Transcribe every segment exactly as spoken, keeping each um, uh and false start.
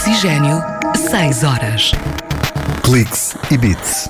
Oxigênio, seis horas. Cliques e Beats.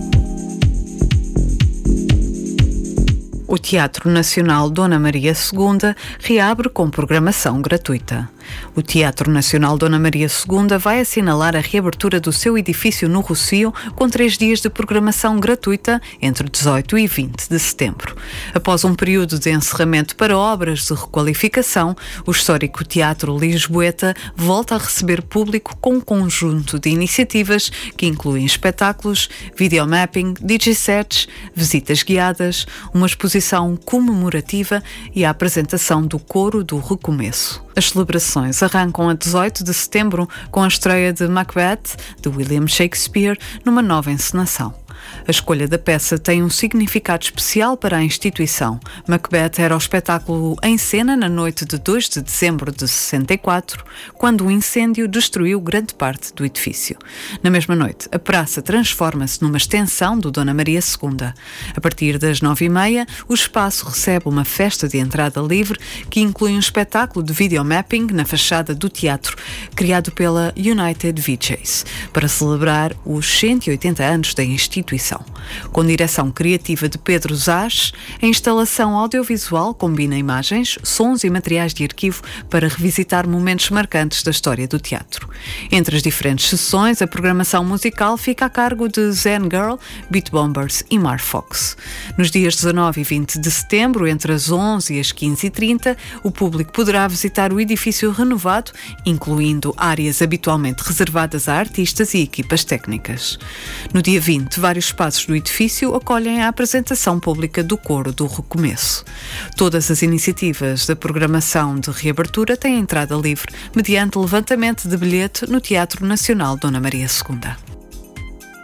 O Teatro Nacional Dona Maria segunda reabre com programação gratuita. O Teatro Nacional Dona Maria segunda vai assinalar a reabertura do seu edifício no Rossio com três dias de programação gratuita entre dezoito e vinte de setembro. Após um período de encerramento para obras de requalificação, o histórico Teatro Lisboeta volta a receber público com um conjunto de iniciativas que incluem espetáculos, videomapping, digisets, visitas guiadas, uma exposição comemorativa e a apresentação do Coro do Recomeço. As celebrações arrancam a dezoito de setembro com a estreia de Macbeth, de William Shakespeare, numa nova encenação. A escolha da peça tem um significado especial para a instituição. Macbeth era o espetáculo em cena na noite de dois de dezembro de sessenta e quatro, quando um incêndio destruiu grande parte do edifício. Na mesma noite, a praça transforma-se numa extensão do Dona Maria segunda. A partir das nove e meia, o espaço recebe uma festa de entrada livre que inclui um espetáculo de videomapping na fachada do teatro, criado pela United V Js, para celebrar os cento e oitenta anos da instituição. Com direção criativa de Pedro Zás, a instalação audiovisual combina imagens, sons e materiais de arquivo para revisitar momentos marcantes da história do teatro. Entre as diferentes sessões, a programação musical fica a cargo de Zen Girl, Beat Bombers e Mar Fox. Nos dias dezanove e vinte de setembro, entre as onze e as quinze e trinta, o público poderá visitar o edifício renovado, incluindo áreas habitualmente reservadas a artistas e equipas técnicas. No dia vinte, vários espaços do edifício acolhem a apresentação pública do Coro do Recomeço. Todas as iniciativas da programação de reabertura têm entrada livre, mediante levantamento de bilhete no Teatro Nacional Dona Maria segunda.